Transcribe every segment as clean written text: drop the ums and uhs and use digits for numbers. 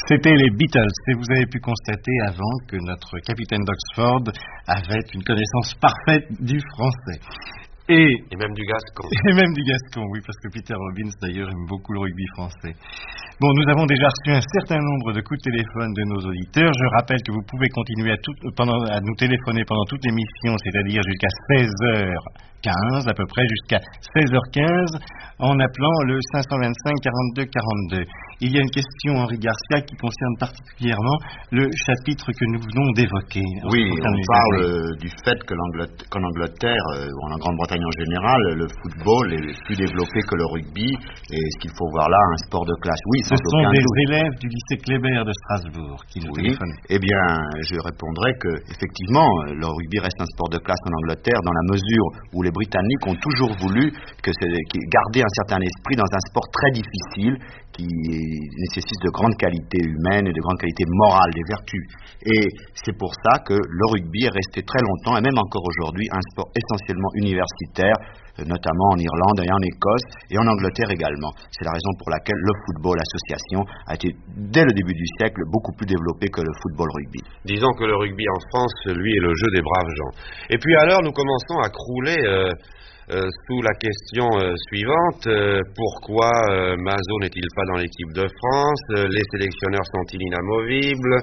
C'était les Beatles, et vous avez pu constater avant que notre capitaine d'Oxford avait une connaissance parfaite du français. Et même du gascon. Et même du gascon, oui, parce que Peter Robbins, d'ailleurs, aime beaucoup le rugby français. Bon, nous avons déjà reçu un certain nombre de coups de téléphone de nos auditeurs. Je rappelle que vous pouvez continuer à nous téléphoner pendant toute l'émission, c'est-à-dire jusqu'à 16h15, à peu près jusqu'à 16h15, en appelant le 525 42 42. Il y a une question, Henri Garcia, qui concerne particulièrement le chapitre que nous venons d'évoquer. Oui, on parle du fait qu'en Angleterre, ou en Grande-Bretagne en général, le football est plus développé que le rugby, et ce qu'il faut voir là, un sport de classe. Oui, ce sont des élèves du lycée Kléber de Strasbourg qui nous téléphonent. Eh bien, je répondrai que, effectivement, le rugby reste un sport de classe en Angleterre, dans la mesure où les Britanniques ont toujours voulu garder un certain esprit dans un sport très difficile, qui nécessite de grandes qualités humaines et de grandes qualités morales, des vertus. Et c'est pour ça que le rugby est resté très longtemps, et même encore aujourd'hui, un sport essentiellement universitaire, notamment en Irlande et en Écosse, et en Angleterre également. C'est la raison pour laquelle le football association a été, dès le début du siècle, beaucoup plus développé que le football rugby. Disons que le rugby en France, lui, est le jeu des braves gens. Et puis alors, nous commençons à crouler sous la question suivante. Pourquoi Mazot n'est-il pas dans l'équipe de France? Les sélectionneurs sont-ils inamovibles?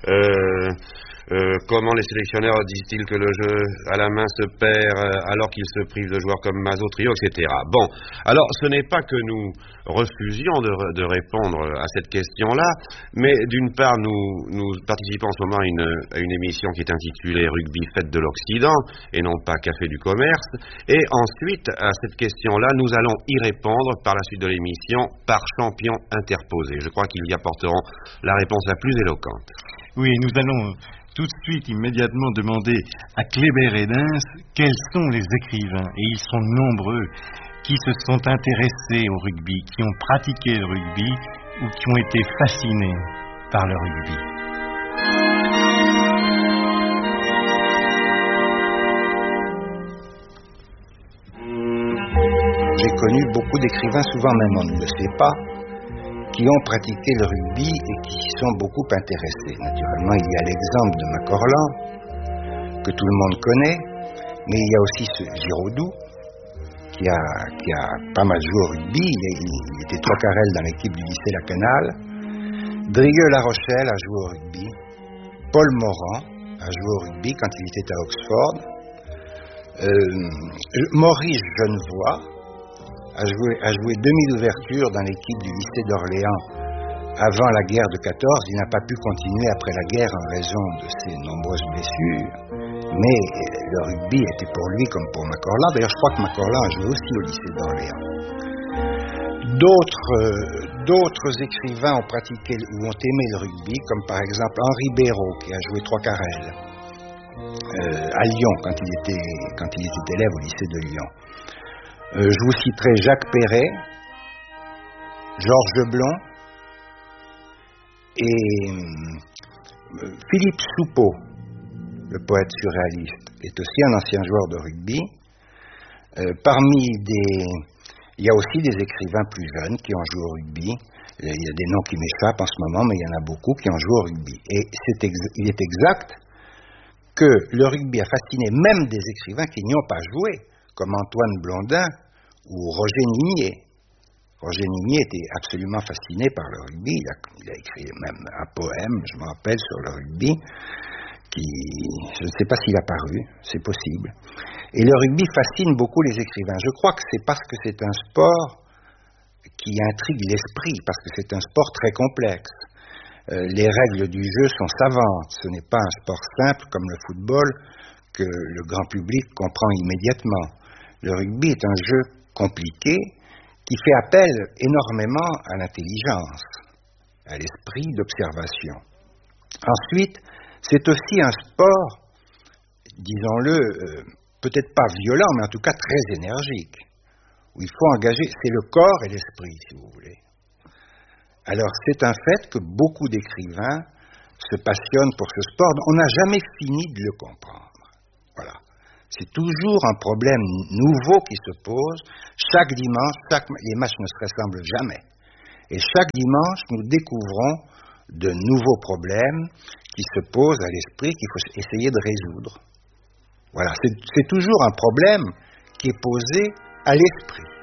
Comment les sélectionneurs disent-ils que le jeu à la main se perd alors qu'ils se privent de joueurs comme Mazot, Trio, etc. Bon, alors ce n'est pas que nous refusions de répondre à cette question-là, mais d'une part nous participons en ce moment à une émission qui est intitulée Rugby Fête de l'Occident et non pas Café du Commerce, et ensuite à cette question-là nous allons y répondre par la suite de l'émission par champion interposé. Je crois qu'ils y apporteront la réponse la plus éloquente. Oui, nous allons tout de suite, immédiatement, demander à Kléber et Dens quels sont les écrivains, et ils sont nombreux, qui se sont intéressés au rugby, qui ont pratiqué le rugby ou qui ont été fascinés par le rugby. J'ai connu beaucoup d'écrivains, souvent même on ne le sait pas, qui ont pratiqué le rugby et qui s'y sont beaucoup intéressés. Naturellement, il y a l'exemple de Macorlan, que tout le monde connaît, mais il y a aussi ce Giraudoux, qui a pas mal joué au rugby. Il était trois quarels dans l'équipe du lycée Lacanal. Drigueux La Rochelle a joué au rugby. Paul Morand a joué au rugby quand il était à Oxford. Maurice Genevoix a joué demi d'ouverture dans l'équipe du lycée d'Orléans avant la guerre de 14. Il n'a pas pu continuer après la guerre en raison de ses nombreuses blessures. Mais le rugby était pour lui comme pour Macorlan. D'ailleurs, je crois que Macorlan a joué aussi au lycée d'Orléans. D'autres écrivains ont pratiqué ou ont aimé le rugby, comme par exemple Henri Béraud, qui a joué trois carrels à Lyon quand il était élève au lycée de Lyon. Je vous citerai Jacques Perret, Georges Blond et Philippe Soupeau, le poète surréaliste, est aussi un ancien joueur de rugby. Il y a aussi des écrivains plus jeunes qui ont joué au rugby. Il y a des noms qui m'échappent en ce moment, mais il y en a beaucoup qui ont joué au rugby. Et il est exact que le rugby a fasciné même des écrivains qui n'y ont pas joué, comme Antoine Blondin ou Roger Nimier. Roger Nimier était absolument fasciné par le rugby. Il a écrit même un poème, je me rappelle, sur le rugby, qui, je ne sais pas s'il a paru, c'est possible. Et le rugby fascine beaucoup les écrivains. Je crois que c'est parce que c'est un sport qui intrigue l'esprit, parce que c'est un sport très complexe. Les règles du jeu sont savantes. Ce n'est pas un sport simple comme le football que le grand public comprend immédiatement. Le rugby est un jeu compliqué qui fait appel énormément à l'intelligence, à l'esprit d'observation. Ensuite, c'est aussi un sport, disons-le, peut-être pas violent, mais en tout cas très énergique, où il faut engager, c'est le corps et l'esprit, si vous voulez. Alors, c'est un fait que beaucoup d'écrivains se passionnent pour ce sport. On n'a jamais fini de le comprendre. Voilà. C'est toujours un problème nouveau qui se pose. Chaque dimanche, les matchs ne se ressemblent jamais. Et chaque dimanche, nous découvrons de nouveaux problèmes qui se posent à l'esprit qu'il faut essayer de résoudre. Voilà, c'est toujours un problème qui est posé à l'esprit.